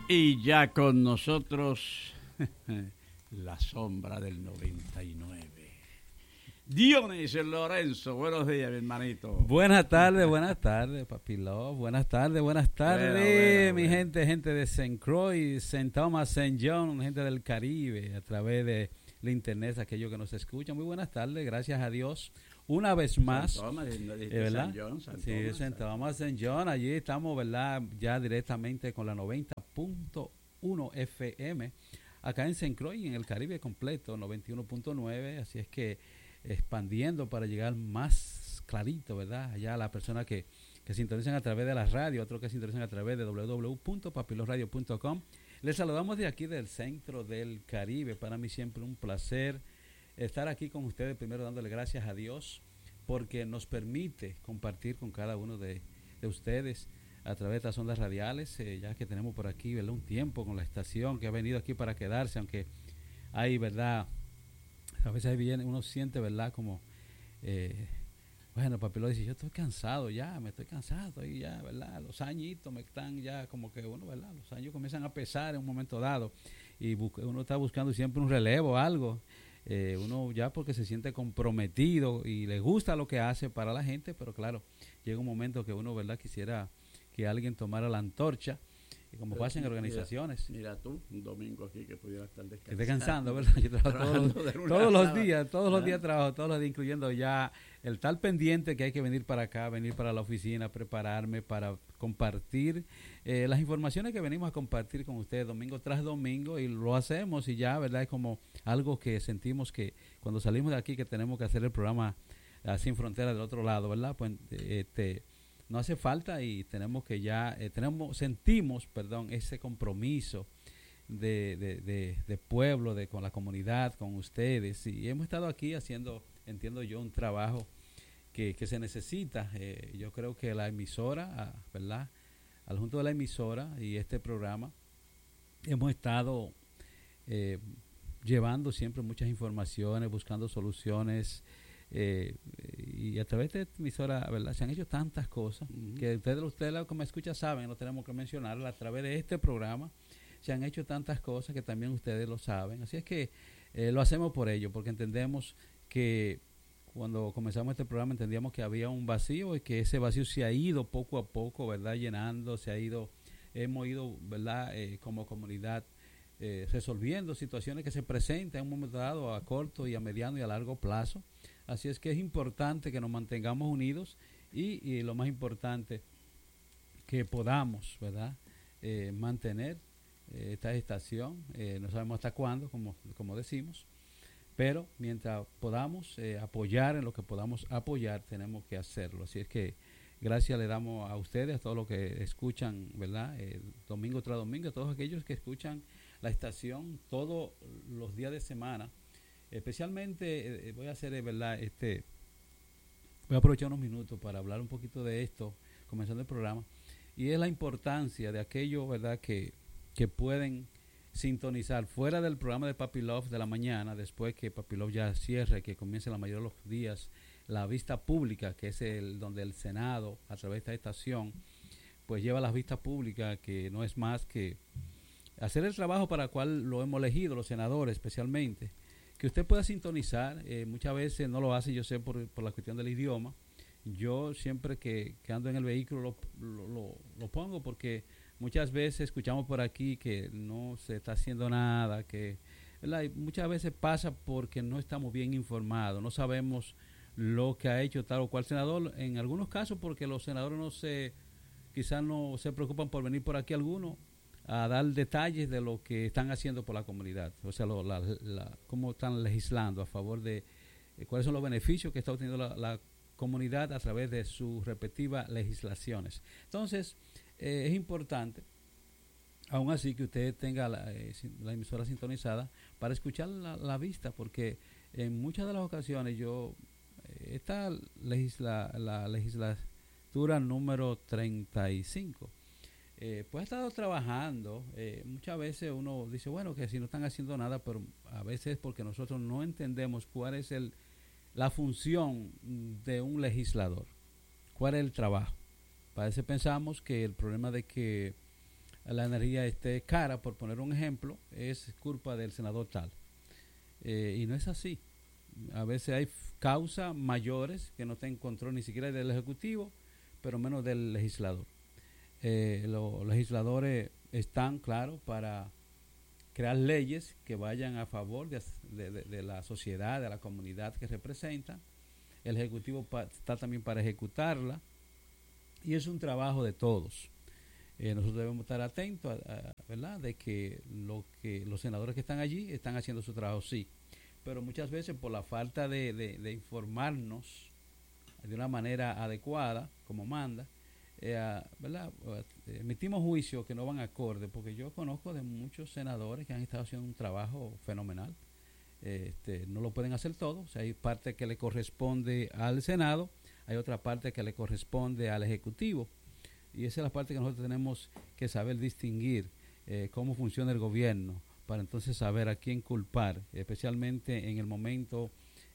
Y ya con nosotros la sombra del 99. Dionisio Lorenzo, buenos días, mi hermanito. Buenas tardes, Papi Love. Buenas tardes, bueno, mi gente de St. Croix, St. Thomas, St. John, gente del Caribe, a través de la internet, aquellos que nos escuchan. Muy buenas tardes, gracias a Dios. Una vez más, ¿verdad? Sí, St. Thomas, St. John, allí estamos, ¿verdad? Ya directamente con la 90.1 FM, acá en St. Croix, en el Caribe completo, 91.9, así es que expandiendo para llegar más clarito, ¿verdad? Allá a las personas que sintonizan a través de la radio, otros que sintonizan a través de www.papilosradio.com. Les saludamos de aquí del centro del Caribe. Para mí siempre un placer estar aquí con ustedes, primero dándole gracias a Dios porque nos permite compartir con cada uno de ustedes a través de estas ondas radiales, ya que tenemos por aquí, ¿verdad?, un tiempo con la estación que ha venido aquí para quedarse, aunque hay, ¿verdad?, a veces viene, uno siente, ¿verdad?, como, bueno, Papi lo dice, yo estoy cansado ya, estoy ya, ¿verdad?, los añitos me están ya como que, bueno, ¿verdad?, los años comienzan a pesar en un momento dado y uno está buscando siempre un relevo, algo, uno ya porque se siente comprometido y le gusta lo que hace para la gente, pero claro, llega un momento que uno, ¿verdad?, quisiera que alguien tomara la antorcha, como pasa en organizaciones. Mira tú, un domingo aquí que pudiera estar descansando. Descansando, ¿verdad? Yo trabajo todos los días trabajo, todos los días, incluyendo ya el tal pendiente que hay que venir para acá, venir para la oficina, prepararme para compartir las informaciones que venimos a compartir con ustedes domingo tras domingo, y lo hacemos y ya, ¿verdad? Es como algo que sentimos que cuando salimos de aquí que tenemos que hacer el programa Sin Fronteras del otro lado, ¿verdad? Pues no hace falta y tenemos que ya, sentimos ese compromiso de pueblo, con la comunidad, con ustedes, y hemos estado aquí haciendo, entiendo yo, un trabajo que se necesita. Yo creo que la emisora, ¿verdad?, al junto de la emisora y este programa, hemos estado llevando siempre muchas informaciones, buscando soluciones, y a través de esta emisora, ¿verdad?, se han hecho tantas cosas que ustedes que me escuchan saben, no tenemos que mencionarlas. A través de este programa se han hecho tantas cosas que también ustedes lo saben, así es que lo hacemos por ello, porque entendemos que cuando comenzamos este programa entendíamos que había un vacío y que ese vacío se ha ido poco a poco, ¿verdad?, llenando, hemos ido, ¿verdad?, como comunidad resolviendo situaciones que se presentan en un momento dado a corto y a mediano y a largo plazo. Así es que es importante que nos mantengamos unidos y lo más importante, que podamos, ¿verdad?, mantener esta estación, no sabemos hasta cuándo, como decimos, pero mientras podamos apoyar en lo que podamos apoyar, tenemos que hacerlo. Así es que gracias le damos a ustedes, a todos los que escuchan, ¿verdad?, domingo tras domingo, a todos aquellos que escuchan la estación todos los días de semana. Especialmente voy a hacer, ¿verdad?, voy a aprovechar unos minutos para hablar un poquito de esto, comenzando el programa, y es la importancia de aquellos, ¿verdad?, que pueden sintonizar fuera del programa de Papi Love de la mañana, después que Papi Love ya cierre, que comience la mayoría de los días la vista pública, que es donde el Senado, a través de esta estación, pues lleva las vistas públicas, que no es más que hacer el trabajo para el cual lo hemos elegido, los senadores especialmente, que usted pueda sintonizar. Muchas veces no lo hace, yo sé, por la cuestión del idioma. Yo siempre que ando en el vehículo lo pongo, porque muchas veces escuchamos por aquí que no se está haciendo nada, que, ¿verdad?, y muchas veces pasa porque no estamos bien informados, no sabemos lo que ha hecho tal o cual senador, en algunos casos porque los senadores quizás no se preocupan por venir por aquí algunos a dar detalles de lo que están haciendo por la comunidad, o sea, cómo están legislando a favor de cuáles son los beneficios que está obteniendo la comunidad a través de sus respectivas legislaciones. Entonces, es importante, aún así, que usted tenga la emisora sintonizada para escuchar la vista, porque en muchas de las ocasiones esta la legislatura número 35, pues ha estado trabajando. Muchas veces uno dice, bueno, que si no están haciendo nada, pero a veces es porque nosotros no entendemos cuál es la función de un legislador, cuál es el trabajo. A veces pensamos que el problema de que la energía esté cara, por poner un ejemplo, es culpa del senador tal. Y no es así. A veces hay causas mayores que no están en control ni siquiera del Ejecutivo, pero menos del legislador. Los legisladores están, claro, para crear leyes que vayan a favor de la sociedad, de la comunidad que representan. El Ejecutivo está también para ejecutarla, y es un trabajo de todos. Nosotros debemos estar atentos ¿verdad? De que los senadores que están allí están haciendo su trabajo, sí, pero muchas veces por la falta de informarnos de una manera adecuada, como manda, ¿verdad? Emitimos juicios que no van acorde, porque yo conozco de muchos senadores que han estado haciendo un trabajo fenomenal. No lo pueden hacer todos, o sea, hay parte que le corresponde al Senado, hay otra parte que le corresponde al Ejecutivo, y esa es la parte que nosotros tenemos que saber distinguir, cómo funciona el gobierno, para entonces saber a quién culpar, especialmente en el momento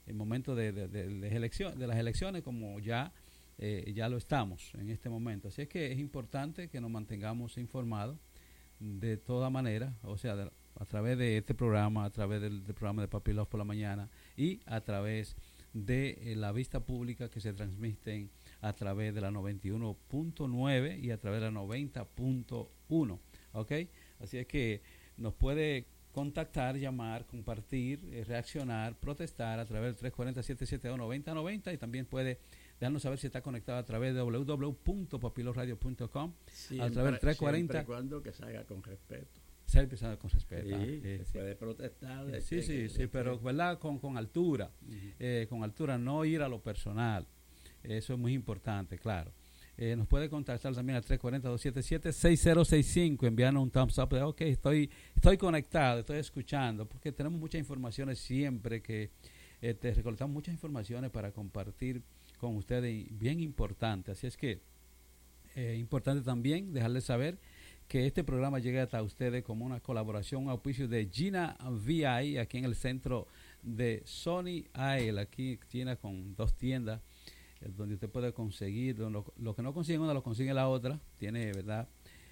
de las elecciones, como ya lo estamos en este momento. Así es que es importante que nos mantengamos informados de toda manera, o sea, a través de este programa, a través del programa de Papi Love por la mañana, y a través de la vista pública que se transmiten a través de la 91.9 y a través de la 90.1, ¿ok? Así es que nos puede contactar, llamar, compartir, reaccionar, protestar a través del 340-772-9090, y también puede dejarnos saber si está conectado a través de www.papilosradio.com, a través del 340. Siempre y cuando que salga con respeto. Siempre salga con respeto. Sí, puede protestar. Sí, pero ¿verdad? Con altura, con altura, no ir a lo personal. Eso es muy importante, claro. Nos puede contactar también al 340-277-6065, enviarnos un thumbs up de ok, estoy conectado, estoy escuchando, porque tenemos muchas informaciones siempre que recolectamos muchas informaciones para compartir con ustedes, bien importante. Así es que importante también dejarles saber que este programa llega hasta ustedes como una colaboración, un auspicio de Gina VI, aquí en el centro de Sony Isle, aquí Gina con 2 tiendas, donde usted puede conseguir, lo que no consigue una lo consigue la otra. Tiene, ¿verdad?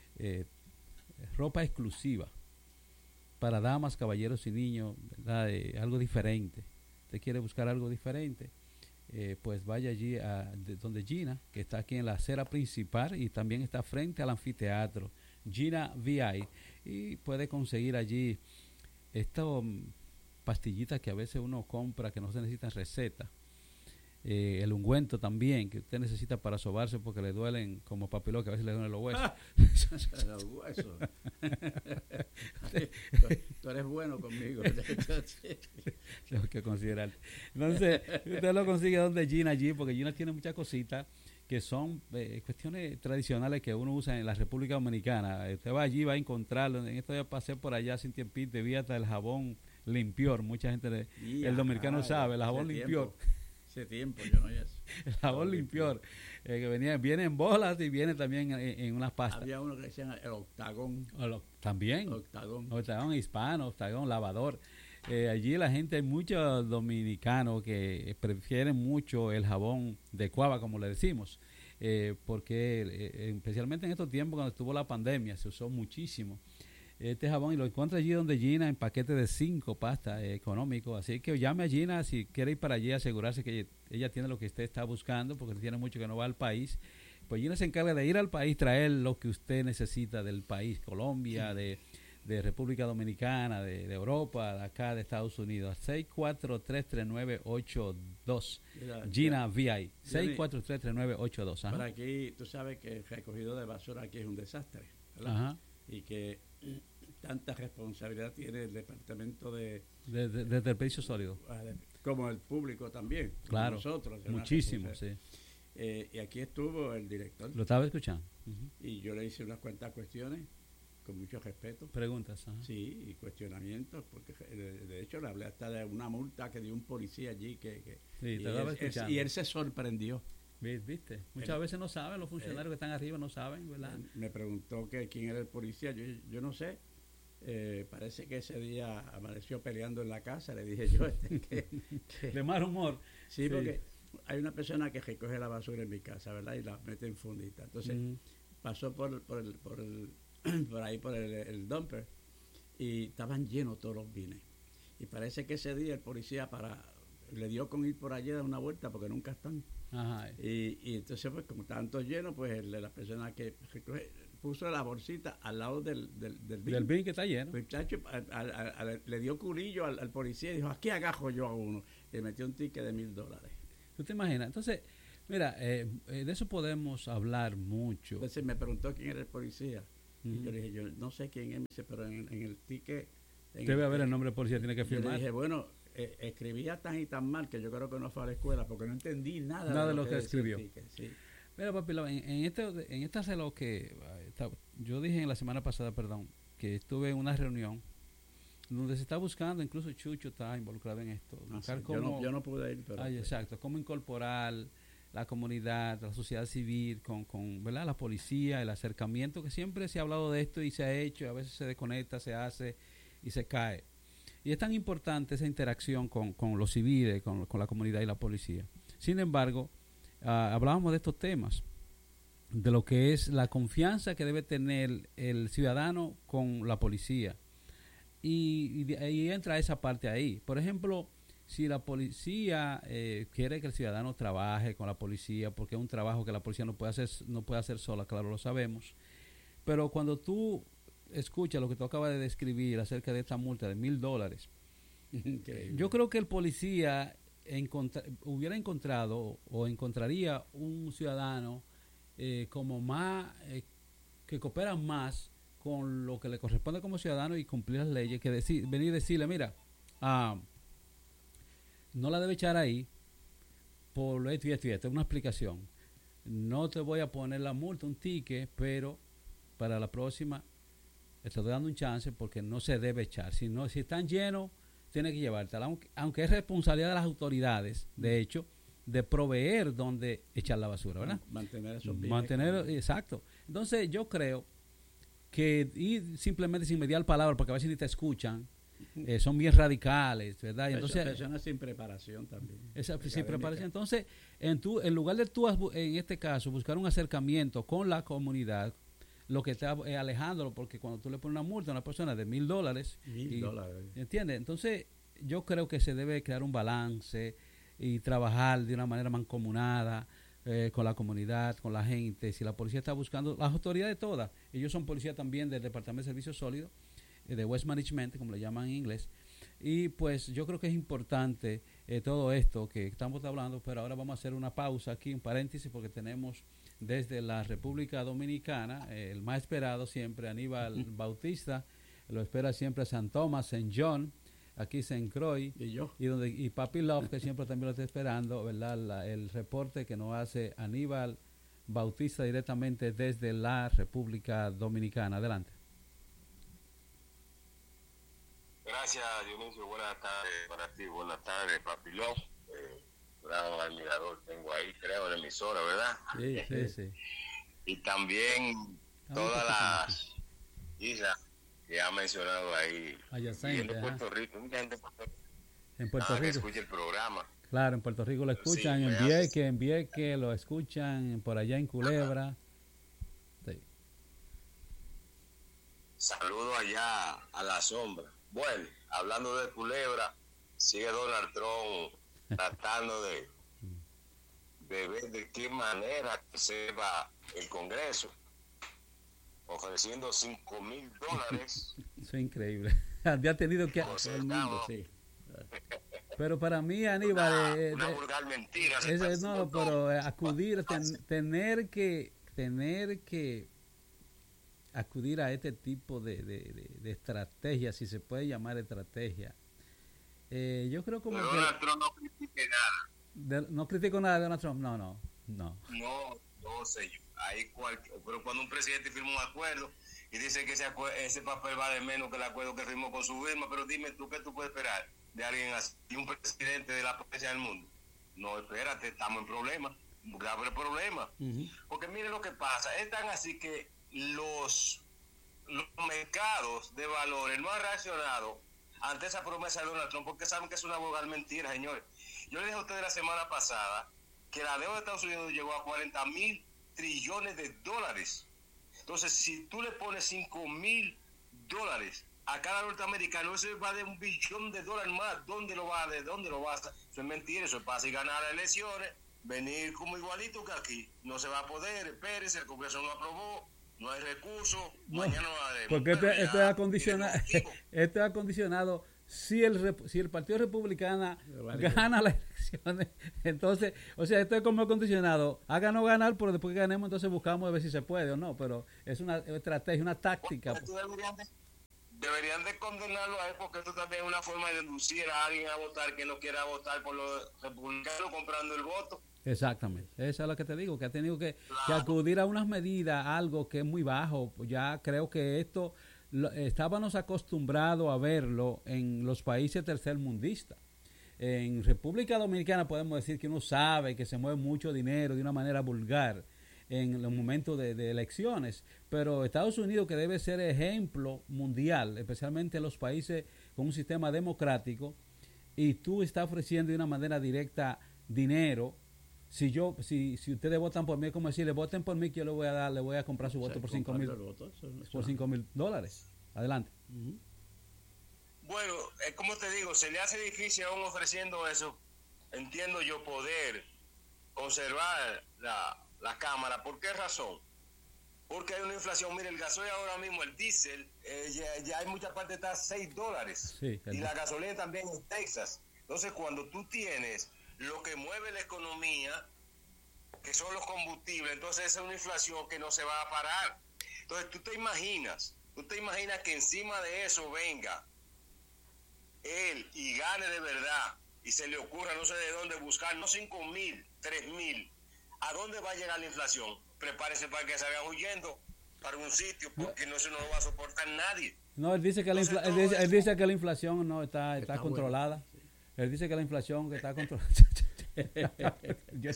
Ropa exclusiva para damas, caballeros y niños, ¿verdad? Algo diferente. Usted quiere buscar algo diferente, pues vaya allí donde Gina, que está aquí en la acera principal y también está frente al anfiteatro, Gina VI, y puede conseguir allí estas pastillitas que a veces uno compra que no se necesitan receta. El ungüento también que usted necesita para sobarse porque le duelen como papiló, que a veces le duelen los huesos. Los huesos. Tú eres bueno conmigo. Tengo que considerar. Entonces, usted lo consigue donde Gina allí, porque Gina tiene muchas cositas que son cuestiones tradicionales que uno usa en la República Dominicana. Usted va allí, va a encontrarlo. En esto ya pasé por allá sin tiempito y vi hasta el jabón Limpior. Mucha gente, el dominicano sabe, el jabón Limpior. Hace tiempo yo no había. El jabón Limpior, que viene en bolas y viene también en unas pastas. Había uno que decían el Octagón. También. Octagón hispano, Octagón lavador. Allí la gente, hay muchos dominicanos que prefieren mucho el jabón de cuava, como le decimos, porque especialmente en estos tiempos cuando estuvo la pandemia se usó muchísimo este jabón, y lo encuentra allí donde Gina en paquete de 5 pastas, económico. Así que llame a Gina si quiere ir para allí, asegurarse que ella tiene lo que usted está buscando, porque tiene mucho que no va al país. Pues Gina se encarga de ir al país, traer lo que usted necesita del país, Colombia, de República Dominicana, de Europa, de acá, de Estados Unidos. 643-3982. Gina VI. 643-3982. Para aquí, tú sabes que el recogido de basura aquí es un desastre, ¿verdad? Ajá. Y que tanta responsabilidad tiene el departamento de desperdicio sólido, como el público también, claro, nosotros, muchísimo, sí. Y aquí estuvo el director, lo estaba escuchando, y yo le hice unas cuantas cuestiones con mucho respeto, preguntas, sí, y cuestionamientos, porque de hecho le hablé hasta de una multa que dio un policía allí y él se sorprendió. ¿Viste? Muchas veces no saben, los funcionarios que están arriba no saben, ¿verdad? Me preguntó que quién era el policía, yo no sé, parece que ese día amaneció peleando en la casa, le dije yo que de mal humor. Sí, porque hay una persona que recoge la basura en mi casa, ¿verdad? Y la mete en fundita. Entonces pasó por el por ahí por el dumper, y estaban llenos todos los bines. Y parece que ese día el policía le dio con ir por allí a dar una vuelta porque nunca están. Ajá. Y entonces, pues, como estaban todos llenos, pues la persona que recoge, puso la bolsita al lado del bin. Del bin que está lleno. El muchacho le dio culillo al policía y dijo, aquí agajo yo a uno. Y le metió un ticket de $1,000. ¿Tú te imaginas? Entonces, mira, de eso podemos hablar mucho. Entonces me preguntó quién era el policía. Y yo le dije, yo no sé quién es, me dice, pero en el ticket... Debe haber el nombre del policía, tiene que firmar. Yo le dije, bueno, escribía tan y tan mal que yo creo que no fue a la escuela porque no entendí nada de lo que escribió. Sí. Mira, papi, en esta es lo que yo dije en la semana pasada, perdón, que estuve en una reunión donde se está buscando, incluso Chucho está involucrado en esto. Sí, yo no pude ir, pero... exacto, cómo incorporar la comunidad, la sociedad civil con ¿verdad? La policía, el acercamiento, que siempre se ha hablado de esto y se ha hecho, y a veces se desconecta, se hace y se cae. Y es tan importante esa interacción con los civiles, con la comunidad y la policía. Sin embargo, hablábamos de estos temas, de lo que es la confianza que debe tener el ciudadano con la policía. Y ahí entra esa parte ahí. Por ejemplo, si la policía quiere que el ciudadano trabaje con la policía, porque es un trabajo que la policía no puede hacer sola, claro, lo sabemos. Pero cuando tú escuchas lo que tú acabas de describir acerca de esta multa de $1,000, yo creo que el policía hubiera encontrado o encontraría un ciudadano como más que coopera más con lo que le corresponde como ciudadano y cumplir las leyes, que venir y decirle, mira, no la debe echar ahí por esto y esto y esto, es una explicación. No te voy a poner la multa, un ticket, pero para la próxima te estoy dando un chance porque no se debe echar. Si están llenos, tiene que llevártela, aunque es responsabilidad de las autoridades, de hecho, de proveer donde echar la basura, ¿verdad? Mantener esos bienes. Exacto. Entonces yo creo que simplemente sin mediar palabras, porque a veces ni te escuchan, son bien radicales, ¿verdad? Y entonces, personas sin preparación también. Sin preparación. Entonces, en lugar de tú, en este caso, buscar un acercamiento con la comunidad, lo que está alejándolo, porque cuando tú le pones una multa a una persona de $1,000, ¿entiendes? Entonces, yo creo que se debe crear un balance y trabajar de una manera mancomunada con la comunidad, con la gente. Si la policía está buscando, las autoridades todas, ellos son policía también del Departamento de Servicios Sólidos, de Waste Management, como le llaman en inglés. Y pues yo creo que es importante todo esto que estamos hablando, pero ahora vamos a hacer una pausa aquí, un paréntesis, porque tenemos desde la República Dominicana, el más esperado siempre, Aníbal Bautista, lo espera siempre San Thomas, St. John, aquí St. Croix, y Papi Love, que siempre también lo está esperando, ¿verdad? El reporte que nos hace Aníbal Bautista directamente desde la República Dominicana. Adelante. Gracias, Dionisio. Buenas tardes para ti. Buenas tardes, Papi Love. Gran admirador tengo ahí, creo, en la emisora, ¿verdad? Sí. Y también todas las islas que ha mencionado ahí. Adyacente, en Puerto Rico, mucha gente en Puerto Rico que escucha el programa. Claro, en Puerto Rico lo escuchan, sí, en Vieques lo escuchan, por allá en Culebra. Sí. Saludo allá a la sombra. Bueno, hablando de Culebra, sigue Donald Trump tratando de ver de qué manera se va el Congreso, ofreciendo $5,000. Eso es increíble. Había tenido que hacer el mundo, sí. Pero para mí, Aníbal, una vulgar mentira. No, pero acudir, tener que acudir a este tipo de estrategia, si se puede llamar estrategia. Yo creo como Donald Trump no critique nada. No critico nada de Donald Trump, no. No sé yo. Pero cuando un presidente firma un acuerdo y dice que ese papel vale menos que el acuerdo que firmó con su firma, pero dime tú, ¿qué tú puedes esperar de alguien así, un presidente de la potencia del mundo? No, espérate, estamos en problemas, un grave problema. Porque mire lo que pasa, es tan así que los mercados de valores no han reaccionado ante esa promesa de Donald Trump, porque saben que es una vulgar mentira, señores. Yo les dije a ustedes la semana pasada que la deuda de Estados Unidos llegó a $40,000 trillones. Entonces, si tú le pones $5,000 a cada norteamericano, eso va de $1 billón más. ¿Dónde lo va? ¿De dónde lo va? Eso es mentira, eso es para así ganar las elecciones, venir como igualito que aquí. No se va a poder, espérese, el Congreso no aprobó, no hay recursos, No, mañana lo haremos. porque este es acondicionado. Si el Partido Republicano gana las elecciones, entonces, o sea, esto es como acondicionado. Hagan o ganar, pero después que ganemos, entonces buscamos a ver si se puede o no. Pero es una estrategia, una táctica. Deberían de condenarlo a él, porque esto también es una forma de inducir a alguien a votar que no quiera votar por los republicanos comprando el voto. Exactamente, eso es lo que te digo, que ha tenido que acudir a unas medidas, algo que es muy bajo. Ya creo que esto estábamos acostumbrados a verlo en los países tercermundistas. En República Dominicana podemos decir que uno sabe que se mueve mucho dinero de una manera vulgar en los momentos de elecciones, pero Estados Unidos, que debe ser ejemplo mundial, especialmente en los países con un sistema democrático, y tú estás ofreciendo de una manera directa dinero. Si ustedes votan por mí, es como decirle, voten por mí, que yo le voy a comprar su voto por $5,000. Adelante. Bueno, como te digo, se le hace difícil aún ofreciendo eso. Entiendo yo poder conservar la Cámara. ¿Por qué razón? Porque hay una inflación. Mire, el gasoil ahora mismo, el diésel, ya hay mucha parte está a $6. Sí, y la gasolina también en Texas. Entonces, cuando tú tienes lo que mueve la economía, que son los combustibles, entonces esa es una inflación que no se va a parar. Entonces, tú te imaginas que encima de eso venga él y gane de verdad, y se le ocurra no sé de dónde buscar, no 5,000, 3,000, ¿a dónde va a llegar la inflación? Prepárese para que salgan huyendo para un sitio, porque eso no lo va a soportar nadie. No, él dice que él dice que la inflación no está controlada. Bueno. Él dice que la inflación está controlada. Lo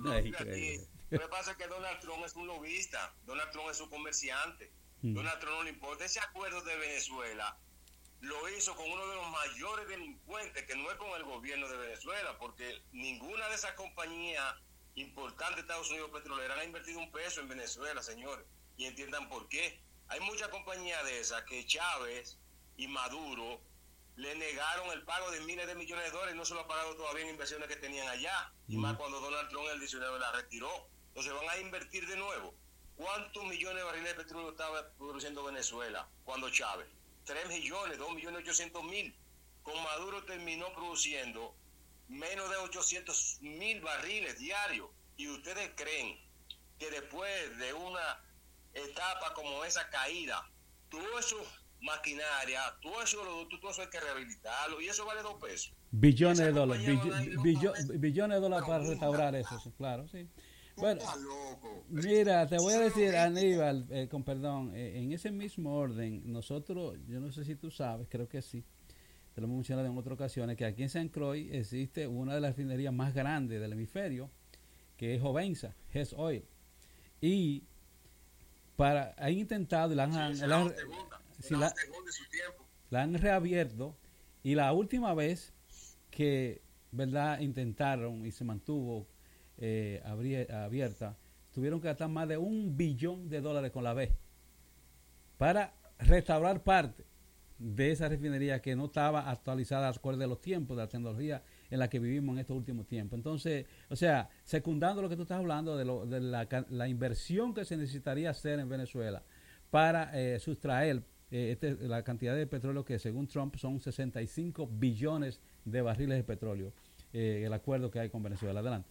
que pasa es que Donald Trump es un lobista, Donald Trump es un comerciante. Donald Trump no le importa. Ese acuerdo de Venezuela lo hizo con uno de los mayores delincuentes, que no es con el gobierno de Venezuela, porque ninguna de esas compañías importantes de Estados Unidos petroleras ha invertido un peso en Venezuela, señores, y entiendan por qué. Hay muchas compañías de esas que Chávez y Maduro le negaron el pago de miles de millones de dólares y no se lo ha pagado todavía en inversiones que tenían allá, y más cuando Donald Trump el 19 la retiró. Entonces van a invertir de nuevo. ¿Cuántos millones de barriles de petróleo estaba produciendo Venezuela cuando Chávez? 3 millones, 2,800,000. Con Maduro terminó produciendo menos de 800,000 barriles diarios. ¿Y ustedes creen que después de una etapa como esa caída, todo eso maquinaria, todo eso hay que rehabilitarlo, y eso vale $2? Billones de dólares, billones de dólares para restaurar eso, claro, sí. Bueno, mira, te voy a decir, Aníbal, con perdón, en ese mismo orden, nosotros, yo no sé si tú sabes, creo que sí, te lo hemos mencionado en otras ocasiones, que aquí en San Croix existe una de las refinerías más grandes del hemisferio, que es Jovensa, Hess Oil, y han intentado, la han reabierto, y la última vez que, verdad, intentaron y se mantuvo abierta, tuvieron que gastar más de $1 billón con la B para restaurar parte de esa refinería que no estaba actualizada de acuerdo a los tiempos, de la tecnología en la que vivimos en estos últimos tiempos. Entonces, o sea, secundando lo que tú estás hablando de la inversión que se necesitaría hacer en Venezuela para sustraer la cantidad de petróleo que según Trump son 65 billones de barriles de petróleo, el acuerdo que hay con Venezuela. Adelante.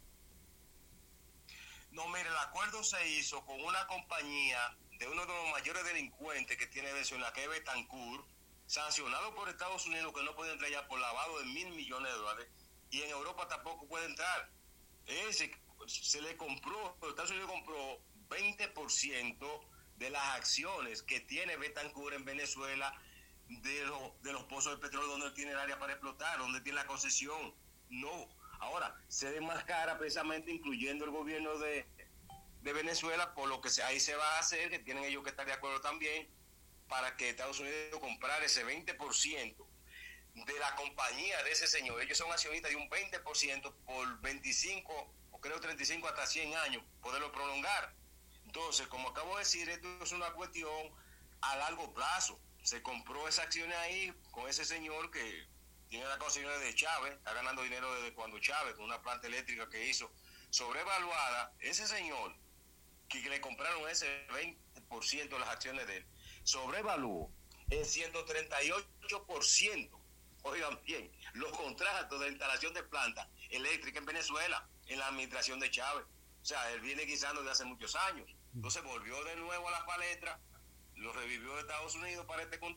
No, mire, el acuerdo se hizo con una compañía de uno de los mayores delincuentes que tiene Venezuela, que es Betancourt, sancionado por Estados Unidos, que no puede entrar ya por lavado de $1,000 millones, y en Europa tampoco puede entrar. Se le compró, Estados Unidos compró 20% de las acciones que tiene Betancourt en Venezuela, de los pozos de petróleo donde tiene el área para explotar, donde tiene la concesión. No, ahora se desmascara precisamente, incluyendo el gobierno de Venezuela, por lo que ahí se va a hacer, que tienen ellos que estar de acuerdo también, para que Estados Unidos comprara ese 20% de la compañía de ese señor. Ellos son accionistas de un 20% por 25, o creo 35 hasta 100 años, poderlo prolongar. Entonces, como acabo de decir, esto es una cuestión a largo plazo. Se compró esas acciones ahí con ese señor que tiene las concesiones de Chávez, está ganando dinero desde cuando Chávez, con una planta eléctrica que hizo, sobrevaluada. Ese señor que le compraron ese 20% de las acciones de él, sobrevaluó en 138%. Oigan bien, los contratos de instalación de planta eléctrica en Venezuela, en la administración de Chávez. O sea, él viene guisando desde hace muchos años. Entonces volvió de nuevo a la palestra, lo revivió de Estados Unidos para este